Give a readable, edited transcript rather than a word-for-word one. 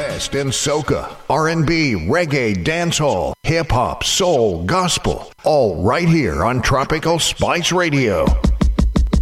best in soca, R&B, reggae, dancehall, hip-hop, soul, gospel. All right here on Tropical Spice Radio.